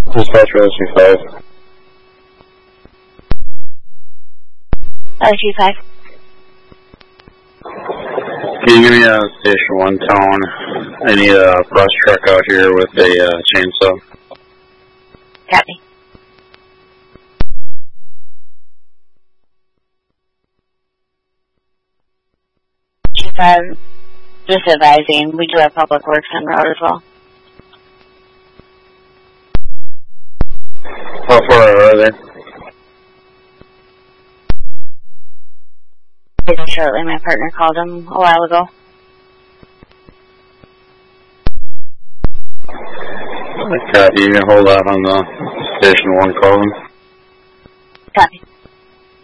Dispatch Rescue 5. Rescue 5. Can you give me a Station 1 tone? I need a brush truck out here with a chainsaw. Copy. Chief 5, just advising, we do have public works on route as well. How far are they? Shortly, my partner called him a while ago. Copy, you can hold out on the Station 1 calling.